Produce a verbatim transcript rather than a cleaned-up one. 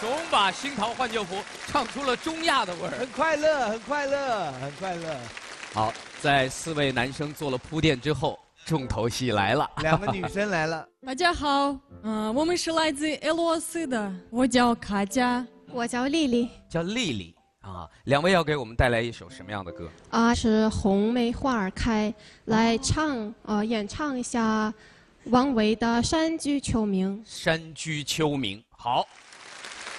总把《新桃换旧符》唱出了中亚的味儿， 很快乐，很快乐，很快乐。 好，在四位男生做了铺垫之后，重头戏来了， 两个女生来了。 大家好，嗯、呃，我们是来自俄罗斯的，我叫卡佳， 我叫丽丽， 叫丽丽啊。两位要给我们带来一首什么样的歌？ 啊，是红梅花儿开，来唱呃演唱一下王维的《山居秋暝》。 山居秋暝，好。